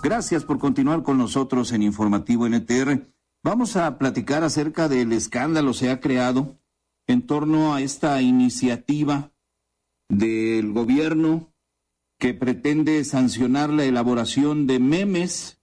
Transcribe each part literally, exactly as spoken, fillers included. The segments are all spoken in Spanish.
Gracias por continuar con nosotros en Informativo N T R. Vamos a platicar acerca del escándalo que se ha creado en torno a esta iniciativa del gobierno que pretende sancionar la elaboración de memes,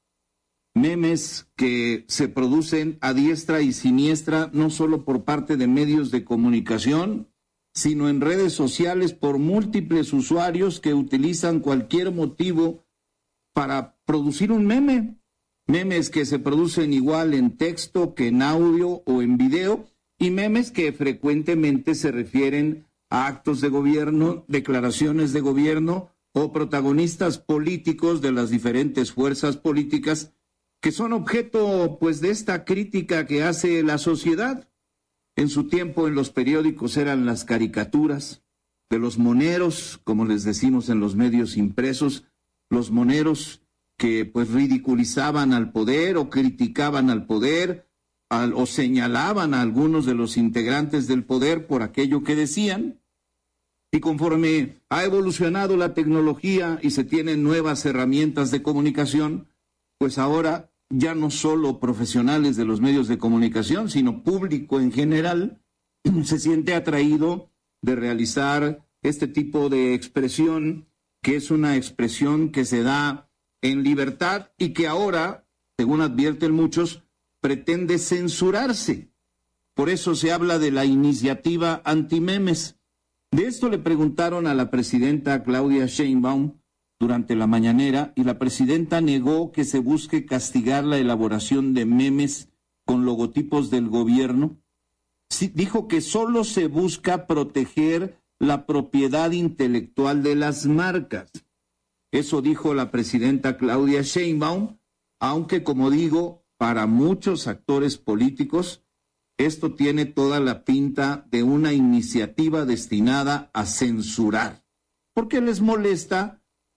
memes que se producen a diestra y siniestra, no solo por parte de medios de comunicación, sino en redes sociales por múltiples usuarios que utilizan cualquier motivo para producir un meme. Memes que se producen igual en texto que en audio o en video, y memes que frecuentemente se refieren a actos de gobierno, declaraciones de gobierno o protagonistas políticos de las diferentes fuerzas políticas que son objeto pues de esta crítica que hace la sociedad. En su tiempo en los periódicos eran las caricaturas de los moneros, como les decimos en los medios impresos, los moneros que pues ridiculizaban al poder o criticaban al poder al, o señalaban a algunos de los integrantes del poder por aquello que decían. Y conforme ha evolucionado la tecnología y se tienen nuevas herramientas de comunicación, pues ahora ya no solo profesionales de los medios de comunicación, sino público en general, se siente atraído de realizar este tipo de expresión, que es una expresión que se da en libertad y que ahora, según advierten muchos, pretende censurarse. Por eso se habla de la iniciativa antimemes. De esto le preguntaron a la presidenta Claudia Sheinbaum durante la mañanera, y la presidenta negó que se busque castigar la elaboración de memes con logotipos del gobierno. Sí, dijo que solo se busca proteger la propiedad intelectual de las marcas. Eso dijo la presidenta Claudia Sheinbaum, aunque, como digo, para muchos actores políticos, esto tiene toda la pinta de una iniciativa destinada a censurar, porque les molesta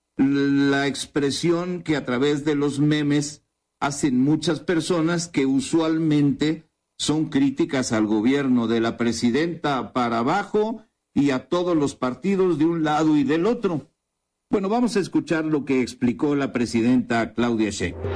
la expresión que a través de los memes hacen muchas personas que usualmente son críticas al gobierno, de la presidenta para abajo y a todos los partidos de un lado y del otro. Bueno, vamos a escuchar lo que explicó la presidenta Claudia Sheinbaum.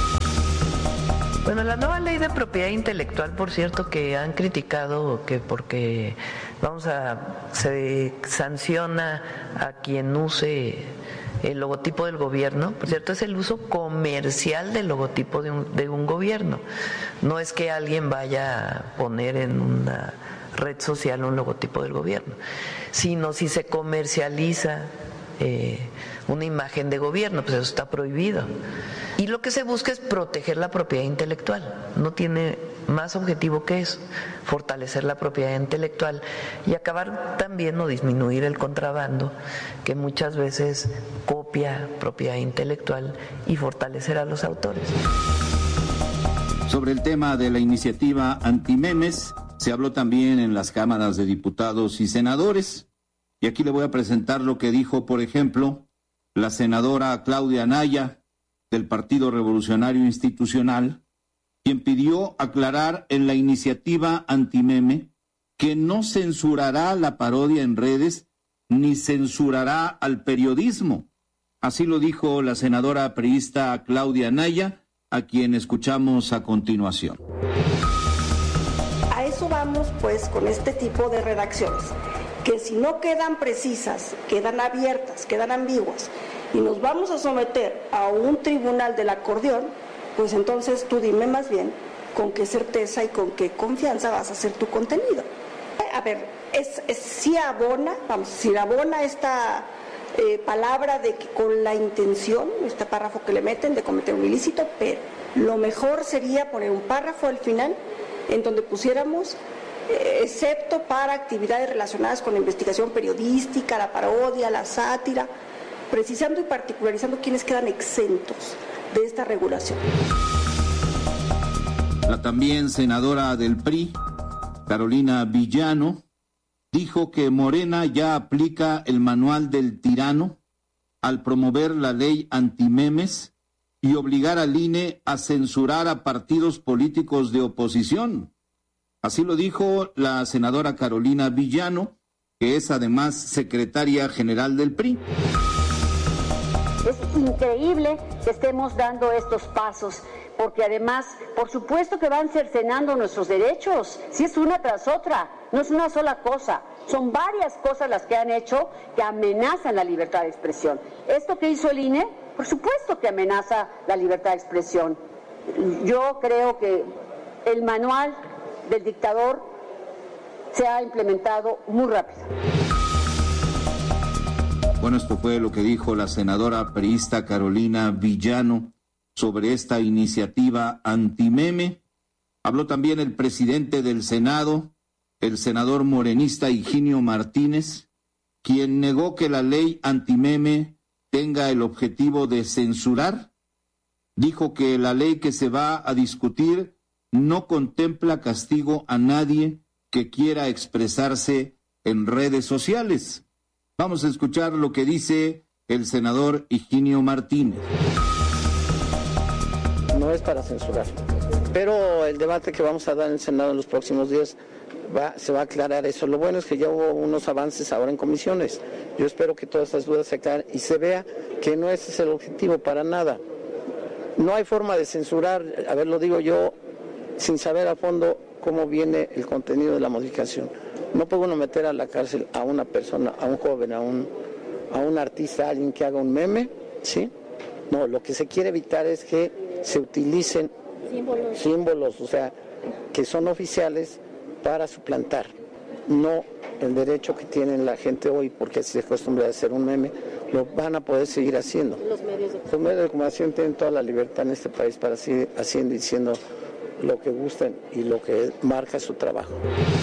Bueno, la nueva ley de propiedad intelectual, por cierto, que han criticado que porque vamos a se sanciona a quien use el logotipo del gobierno, por cierto, es el uso comercial del logotipo de un, de un gobierno. No es que alguien vaya a poner en una red social un logotipo del gobierno, sino si se comercializa eh, una imagen de gobierno, pues eso está prohibido. Y lo que se busca es proteger la propiedad intelectual, no tiene más objetivo que eso, fortalecer la propiedad intelectual y acabar también o disminuir el contrabando que muchas veces copia propiedad intelectual y fortalecer a los autores. Sobre el tema de la iniciativa antimemes, se habló también en las cámaras de diputados y senadores, y aquí le voy a presentar lo que dijo, por ejemplo, la senadora Claudia Anaya, del Partido Revolucionario Institucional, quien pidió aclarar en la iniciativa antimeme que no censurará la parodia en redes ni censurará al periodismo. Así lo dijo la senadora priista Claudia Anaya, a quien escuchamos a continuación. A eso vamos pues con este tipo de redacciones, que si no quedan precisas, quedan abiertas, quedan ambiguas, y nos vamos a someter a un tribunal del acordeón, pues entonces tú dime más bien con qué certeza y con qué confianza vas a hacer tu contenido. A ver, es, es si abona, vamos, si abona esta eh, palabra de que con la intención, este párrafo que le meten de cometer un ilícito, pero lo mejor sería poner un párrafo al final en donde pusiéramos eh, excepto para actividades relacionadas con la investigación periodística, la parodia, la sátira, precisando y particularizando quienes quedan exentos de esta regulación. La también senadora del P R I, Carolina Villano, dijo que Morena ya aplica el manual del tirano al promover la ley antimemes y obligar al I N E a censurar a partidos políticos de oposición. Así lo dijo la senadora Carolina Villano, que es además secretaria general del P R I. Es increíble que estemos dando estos pasos, porque además, por supuesto que van cercenando nuestros derechos, si es una tras otra, no es una sola cosa, son varias cosas las que han hecho que amenazan la libertad de expresión. Esto que hizo el I N E, por supuesto que amenaza la libertad de expresión. Yo creo que el manual del dictador se ha implementado muy rápido. Bueno, esto fue lo que dijo la senadora priista Carolina Villano sobre esta iniciativa antimeme. Habló también el presidente del Senado, el senador morenista Higinio Martínez, quien negó que la ley antimeme tenga el objetivo de censurar. Dijo que la ley que se va a discutir no contempla castigo a nadie que quiera expresarse en redes sociales. Vamos a escuchar lo que dice el senador Higinio Martínez. No es para censurar, pero el debate que vamos a dar en el Senado en los próximos días va, se va a aclarar eso. Lo bueno es que ya hubo unos avances ahora en comisiones. Yo espero que todas esas dudas se aclaren y se vea que no ese es el objetivo para nada. No hay forma de censurar, a ver, lo digo yo, sin saber a fondo cómo viene el contenido de la modificación. No puede uno meter a la cárcel a una persona, a un joven, a un, a un artista, a alguien que haga un meme, ¿sí? No, lo que se quiere evitar es que se utilicen símbolos, símbolos o sea, que son oficiales para suplantar, no el derecho que tienen la gente hoy, porque así se acostumbra a hacer un meme, lo van a poder seguir haciendo. Los medios de, Los medios de comunicación tienen toda la libertad en este país para seguir haciendo y diciendo lo que gusten y lo que marca su trabajo.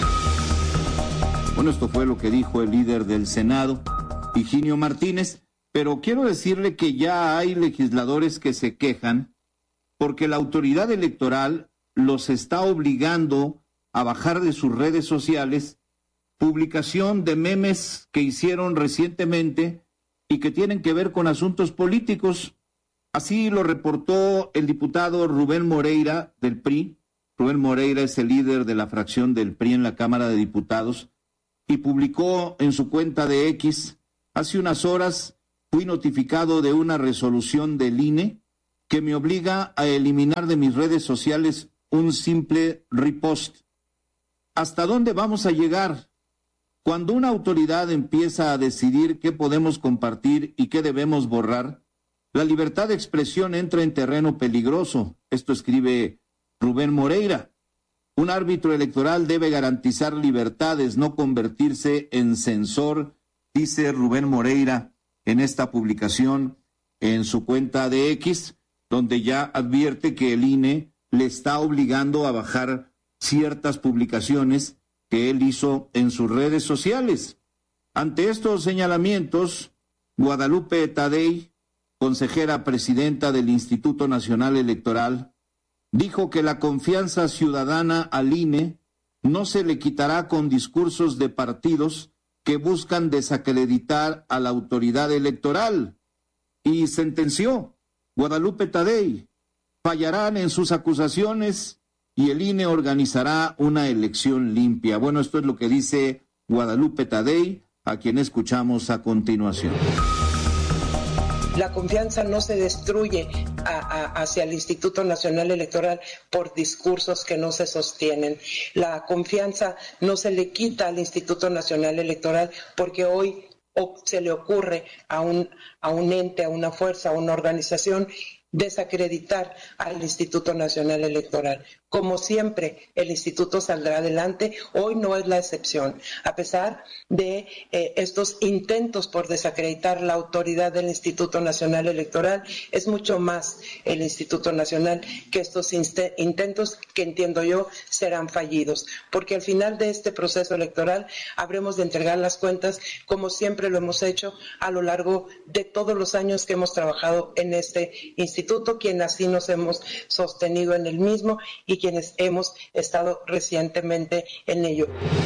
Bueno, esto fue lo que dijo el líder del Senado, Higinio Martínez, pero quiero decirle que ya hay legisladores que se quejan porque la autoridad electoral los está obligando a bajar de sus redes sociales publicación de memes que hicieron recientemente y que tienen que ver con asuntos políticos. Así lo reportó el diputado Rubén Moreira del P R I. Rubén Moreira es el líder de la fracción del P R I en la Cámara de Diputados y publicó en su cuenta de X: hace unas horas fui notificado de una resolución del I N E que me obliga a eliminar de mis redes sociales un simple repost. ¿Hasta dónde vamos a llegar? Cuando una autoridad empieza a decidir qué podemos compartir y qué debemos borrar, la libertad de expresión entra en terreno peligroso. Esto escribe Rubén Moreira. Un árbitro electoral debe garantizar libertades, no convertirse en censor, dice Rubén Moreira en esta publicación en su cuenta de X, donde ya advierte que el I N E le está obligando a bajar ciertas publicaciones que él hizo en sus redes sociales. Ante estos señalamientos, Guadalupe Tadei, consejera presidenta del Instituto Nacional Electoral, dijo que la confianza ciudadana al I N E no se le quitará con discursos de partidos que buscan desacreditar a la autoridad electoral. Y sentenció: Guadalupe Tadei, fallarán en sus acusaciones y el I N E organizará una elección limpia. Bueno, esto es lo que dice Guadalupe Tadei, a quien escuchamos a continuación. La confianza no se destruye a, a, hacia el Instituto Nacional Electoral por discursos que no se sostienen. La confianza no se le quita al Instituto Nacional Electoral porque hoy se le ocurre a un, a un ente, a una fuerza, a una organización desacreditar al Instituto Nacional Electoral. Como siempre, el instituto saldrá adelante. Hoy no es la excepción. A pesar de eh, estos intentos por desacreditar la autoridad del Instituto Nacional Electoral, es mucho más el Instituto Nacional que estos intentos que, entiendo yo, serán fallidos. Porque al final de este proceso electoral habremos de entregar las cuentas como siempre lo hemos hecho a lo largo de todos los años que hemos trabajado en este instituto, quien así nos hemos sostenido en el mismo y quienes hemos estado recientemente en ello.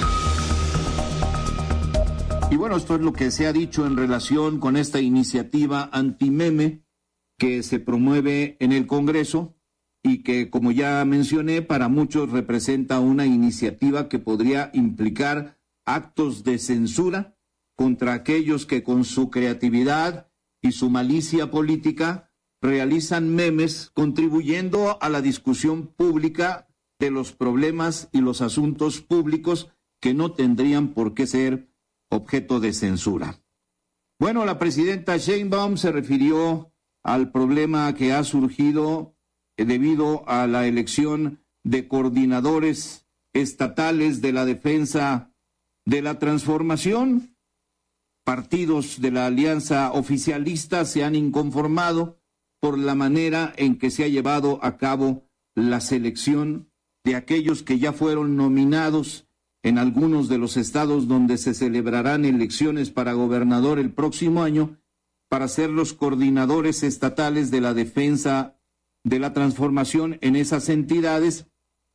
Y bueno, esto es lo que se ha dicho en relación con esta iniciativa antimeme que se promueve en el Congreso y que, como ya mencioné, para muchos representa una iniciativa que podría implicar actos de censura contra aquellos que con su creatividad y su malicia política realizan memes contribuyendo a la discusión pública de los problemas y los asuntos públicos que no tendrían por qué ser objeto de censura. Bueno, la presidenta Sheinbaum se refirió al problema que ha surgido debido a la elección de coordinadores estatales de la defensa de la transformación. Partidos de la alianza oficialista se han inconformado por la manera en que se ha llevado a cabo la selección de aquellos que ya fueron nominados en algunos de los estados donde se celebrarán elecciones para gobernador el próximo año, para ser los coordinadores estatales de la defensa de la transformación en esas entidades.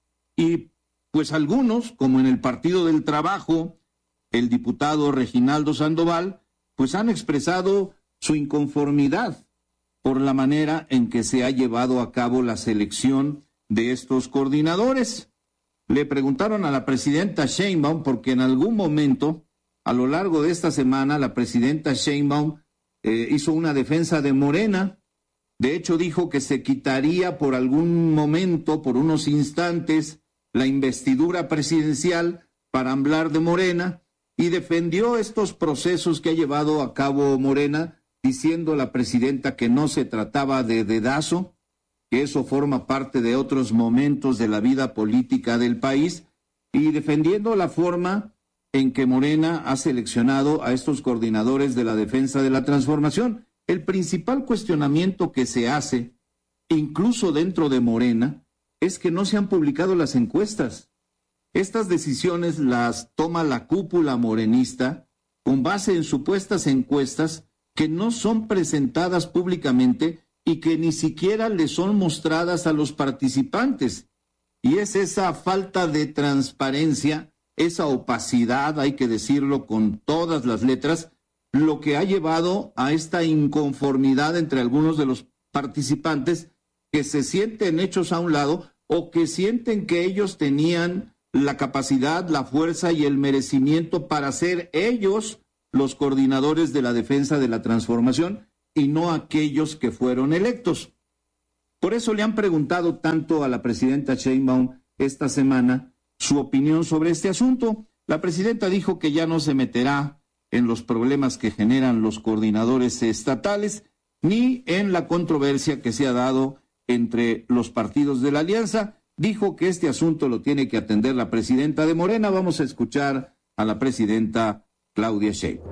Y pues algunos, como en el Partido del Trabajo, el diputado Reginaldo Sandoval, pues han expresado su inconformidad por la manera en que se ha llevado a cabo la selección de estos coordinadores. Le preguntaron a la presidenta Sheinbaum, porque en algún momento, a lo largo de esta semana, la presidenta Sheinbaum eh, hizo una defensa de Morena. De hecho, dijo que se quitaría por algún momento, por unos instantes, la investidura presidencial para hablar de Morena, y defendió estos procesos que ha llevado a cabo Morena, diciendo la presidenta que no se trataba de dedazo, que eso forma parte de otros momentos de la vida política del país, y defendiendo la forma en que Morena ha seleccionado a estos coordinadores de la defensa de la transformación. El principal cuestionamiento que se hace, incluso dentro de Morena, es que no se han publicado las encuestas. Estas decisiones las toma la cúpula morenista con base en supuestas encuestas que no son presentadas públicamente y que ni siquiera le son mostradas a los participantes. Y es esa falta de transparencia, esa opacidad, hay que decirlo con todas las letras, lo que ha llevado a esta inconformidad entre algunos de los participantes que se sienten hechos a un lado o que sienten que ellos tenían la capacidad, la fuerza y el merecimiento para ser ellos los coordinadores de la defensa de la transformación y no aquellos que fueron electos. Por eso le han preguntado tanto a la presidenta Sheinbaum esta semana su opinión sobre este asunto. La presidenta dijo que ya no se meterá en los problemas que generan los coordinadores estatales ni en la controversia que se ha dado entre los partidos de la alianza. Dijo que este asunto lo tiene que atender la presidenta de Morena. Vamos a escuchar a la presidenta Claudia Sheinbaum.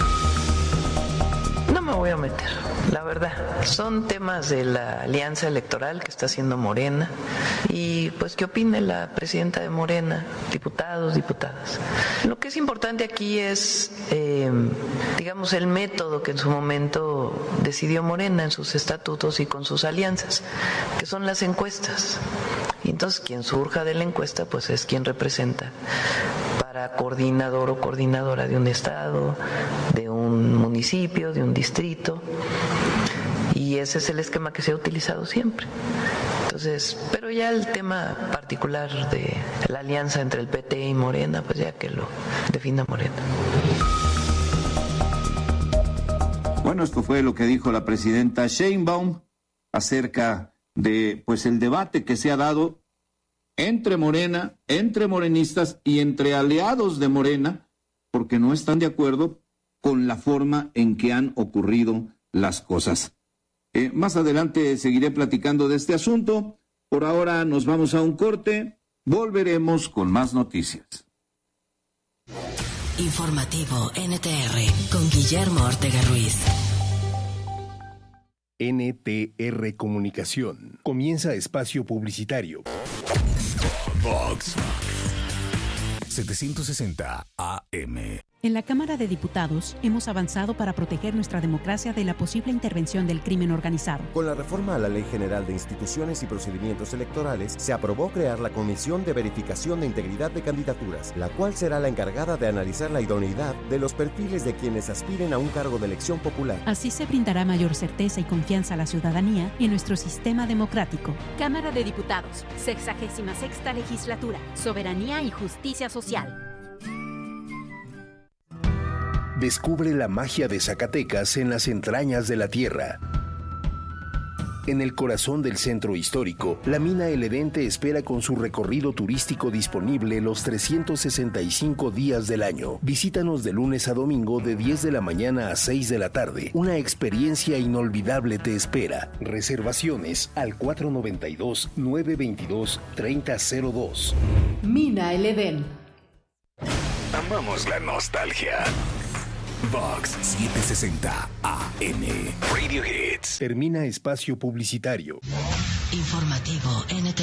No me voy a meter, la verdad. Son temas de la alianza electoral que está haciendo Morena y pues qué opine la presidenta de Morena, diputados, diputadas. Lo que es importante aquí es, eh, digamos, el método que en su momento decidió Morena en sus estatutos y con sus alianzas, que son las encuestas. Y entonces quien surja de la encuesta pues es quien representa para coordinador o coordinadora de un estado, de un municipio, de un distrito, y ese es el esquema que se ha utilizado siempre. Entonces, pero ya el tema particular de la alianza entre el P T y Morena, pues ya que lo defina Morena. Bueno, esto fue lo que dijo la presidenta Sheinbaum acerca de pues el debate que se ha dado entre Morena, entre morenistas y entre aliados de Morena, porque no están de acuerdo con la forma en que han ocurrido las cosas. Eh, más adelante seguiré platicando de este asunto. Por ahora nos vamos a un corte. Volveremos con más noticias. Informativo N T R con Guillermo Ortega Ruiz. N T R Comunicación. Comienza espacio publicitario. Vox setecientos sesenta A M. En la Cámara de Diputados hemos avanzado para proteger nuestra democracia de la posible intervención del crimen organizado. Con la reforma a la Ley General de Instituciones y Procedimientos Electorales, se aprobó crear la Comisión de Verificación de Integridad de Candidaturas, la cual será la encargada de analizar la idoneidad de los perfiles de quienes aspiren a un cargo de elección popular. Así se brindará mayor certeza y confianza a la ciudadanía y en nuestro sistema democrático. Cámara de Diputados, sexagésima sexta legislatura, soberanía y justicia social. Descubre la magia de Zacatecas en las entrañas de la tierra. En el corazón del centro histórico, la mina El Edén te espera con su recorrido turístico disponible los trescientos sesenta y cinco días del año. Visítanos de lunes a domingo de diez de la mañana a seis de la tarde. Una experiencia inolvidable te espera. Reservaciones al cuatro noventa y dos, nueve veintidós, treinta cero dos. Mina El Edén. Amamos la nostalgia. Vox setecientos sesenta A M Radio Hits. Termina espacio publicitario. Informativo N T.